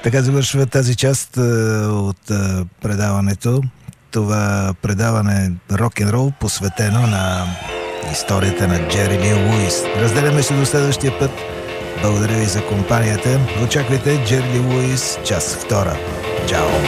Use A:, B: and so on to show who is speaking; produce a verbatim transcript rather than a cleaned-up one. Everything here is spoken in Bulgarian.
A: Така завършва тази част от предаването. Това предаване рок-н-рол, посветено на историята на Джери Ли Луис. Разделяме се до следващия път. Благодаря ви за компанията. Очаквайте Джери Ли Луис, част втора. Чао!